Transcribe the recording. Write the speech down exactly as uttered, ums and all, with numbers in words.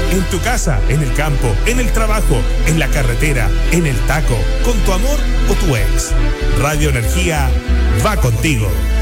En tu casa, en el campo, en el trabajo, en la carretera, en el taco, con tu amor o tu ex. Radio Energía va contigo.